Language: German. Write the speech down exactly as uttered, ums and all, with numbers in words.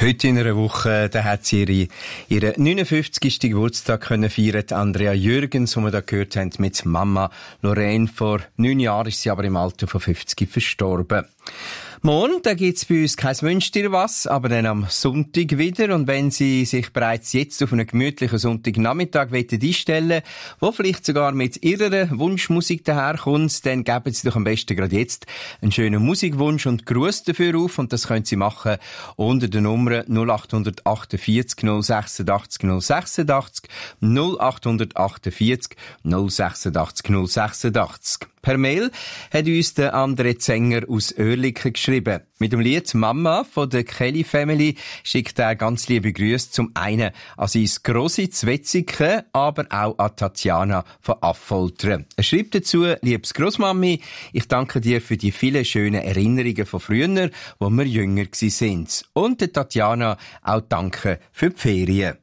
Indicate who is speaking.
Speaker 1: Heute in einer Woche, da hat sie ihre, ihren neunundfünfzigsten Geburtstag können feiern. Andrea Jürgens, die wir da gehört haben, mit Mama Lorraine. Vor neun Jahren ist sie aber im Alter von fünfzig verstorben. Morgen, da gibt's bei uns kein Wünsch dir was, aber dann am Sonntag wieder. Und wenn Sie sich bereits jetzt auf einen gemütlichen Sonntagnachmittag einstellen wollen, wo vielleicht sogar mit Ihrer Wunschmusik daherkommt, dann geben Sie doch am besten gerade jetzt einen schönen Musikwunsch und Gruß dafür auf. Und das können Sie machen unter der Nummer null acht achtundvierzig null sechsundachtzig null sechsundachtzig, null acht achtundvierzig null sechsundachtzig null sechsundachtzig. Per Mail hat uns der André Zenger aus Oerlikon geschrieben. Mit dem Lied Mama von der Kelly Family schickt er ganz liebe Grüße zum einen an sein Grossi zu Wetzikon, aber auch an Tatjana von Affoltern. Er schreibt dazu: Liebes Grossmami, ich danke dir für die vielen schönen Erinnerungen von früher, wo wir jünger waren. Und der Tatjana auch danke für die Ferien.